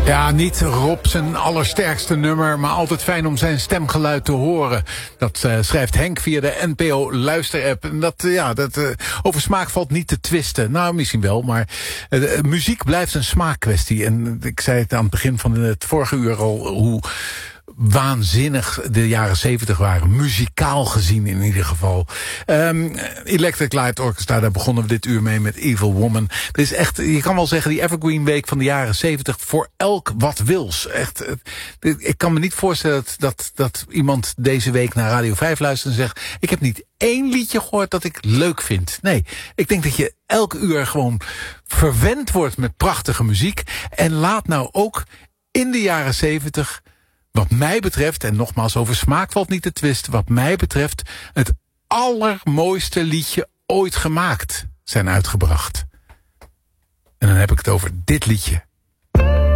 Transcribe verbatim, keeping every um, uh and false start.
Ja, niet Rob zijn allersterkste nummer, maar altijd fijn om zijn stemgeluid te horen. Dat uh, schrijft Henk via de N P O luisterapp. En dat, uh, ja, dat, uh, over smaak valt niet te twisten. Nou, misschien wel, maar uh, muziek blijft een smaakkwestie. En ik zei het aan het begin van het vorige uur al, hoe waanzinnig de jaren zeventig waren. Muzikaal gezien in ieder geval. Um, Electric Light Orchestra, daar begonnen we dit uur mee met Evil Woman. Het is echt, je kan wel zeggen, die Evergreen Week van de jaren zeventig voor elk wat wils. Echt, ik kan me niet voorstellen dat, dat, dat iemand deze week naar Radio vijf luistert en zegt, ik heb niet één liedje gehoord dat ik leuk vind. Nee, ik denk dat je elk uur gewoon verwend wordt met prachtige muziek. En laat nou ook in de jaren zeventig, wat mij betreft, en nogmaals over smaak valt niet te twisten, wat mij betreft het allermooiste liedje ooit gemaakt zijn uitgebracht. En dan heb ik het over dit liedje.